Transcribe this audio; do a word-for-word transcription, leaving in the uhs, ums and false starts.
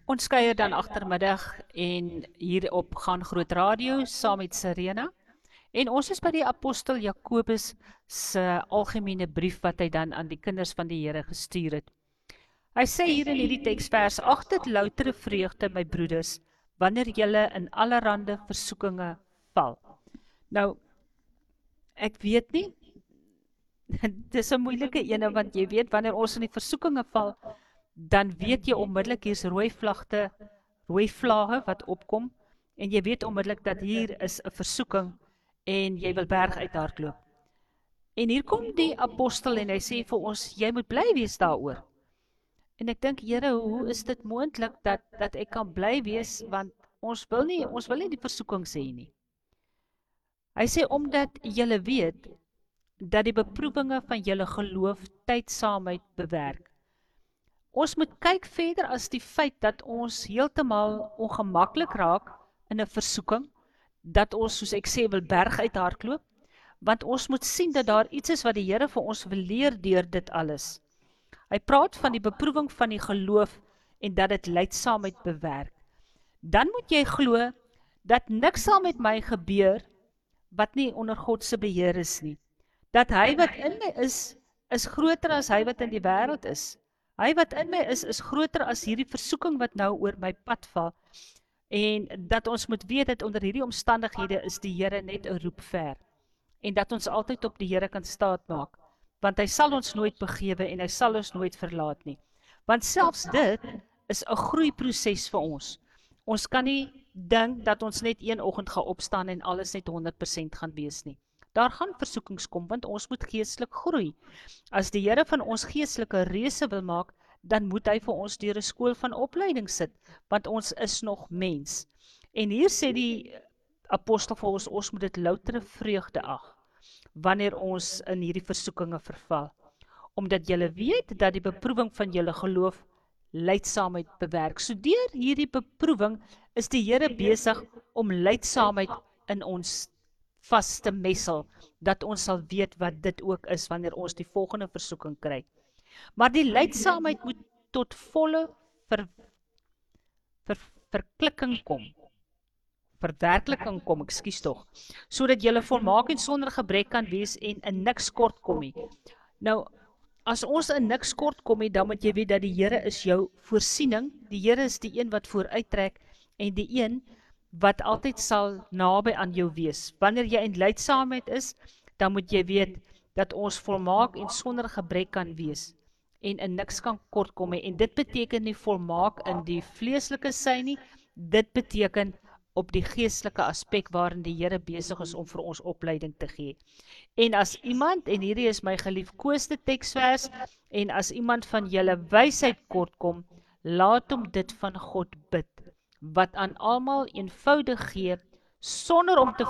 Ons kuier dan agtermiddag en hier op Gaan Groot Radio saam met Serena. En ons is by die apostel Jakobus se algemene brief wat hy dan aan die kinders van die Here gestuur het. Hy sê hier in hierdie teksvers: "Ag dit loutere vreugde, my broeders, wanneer julle in allerlei versoekinge val." Nou, ek weet nie, dis 'n moeilike ene, want jy weet wanneer ons in die versoekinge val, dan weet jy onmiddellik hier's rooi vlagte, rooi vlagge wat opkom, en jy weet onmiddellik dat hier is 'n versoeking en jy wil berg uithardloop. En hier kom die apostel en hy sê vir ons, jy moet bly wees daaroor. En ek dink, Here, hoe is dit moontlik dat dat ek kan bly wees, want ons wil nie ons wil nie die versoeking sê nie. Hy sê omdat julle weet dat die beproewinge van julle geloof tydsaamheid bewerk. Ons moet kyk verder as die feit dat ons heeltemal ongemaklik raak in 'n versoeking, dat ons, soos ek sê, wil berg uithardloop, want ons moet sien dat daar iets is wat die Here vir ons wil leer deur dit alles. Hy praat van die beproewing van die geloof en dat dit lydsaamheid bewerk. Dan moet jy glo dat niks sal met my gebeur wat nie onder God se beheer is nie. Dat hy wat in my is, is groter as hy wat in die wêreld is. Hy wat in my is, is groter as hierdie versoeking wat nou oor my pad val. En dat ons moet weet dat onder hierdie omstandighede is die Here net 'n roep ver. En dat ons altyd op die Here kan staat maak. Want hy sal ons nooit begewe en hy sal ons nooit verlaat nie. Want selfs dit is 'n groeiproses vir ons. Ons kan nie dink dat ons net een oggend gaan opstaan en alles net honderd persent gaan wees nie. Daar gaan versoekings kom, want ons moet geestelik groei. As die Here van ons geestelike reuse wil maak, dan moet hy vir ons deur 'n skool van opleiding sit, want ons is nog mens. En hier sê die apostel vir ons, ons moet dit loutere vreugde ag, wanneer ons in hierdie versoekinge verval. Omdat julle weet dat die beproewing van julle geloof lydsaamheid bewerk. So deur hierdie beproewing is die Here besig om lydsaamheid in ons vas te messel, dat ons sal weet wat dit ook is wanneer ons die volgende versoeking kry. Maar die lydsaamheid moet tot volle ver, ver, verklikking kom, verwerkliking kom, ekskuus tog, sodat julle volmaak en sonder gebrek kan wees en in niks kort kom nie. Nou, as ons in niks kort kom nie, dan moet jy weet dat die Here is jou voorsiening, die Here is die een wat vooruittrek en die een wat altyd sal naby aan jou wees. Wanneer jy in lydsaamheid is, dan moet jy weet dat ons volmaak en sonder gebrek kan wees en in niks kan kort kom nie. En dit beteken nie volmaak in die vleeslike sy nie, dit beteken op die geestelike aspek waarin die Here besig is om vir ons opleiding te gee. En as iemand, en hierdie is my geliefkoeste teksvers, en as iemand van julle wysheid kort kom, laat hom dit van God bid, wat aan almal eenvoudig gee, sonder om te